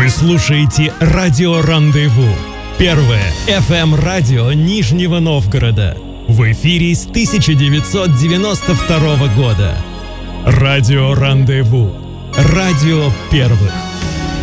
Вы слушаете «Радио Рандеву». Первое FM-радио Нижнего Новгорода. В эфире с 1992 года. «Радио Рандеву». Радио первых.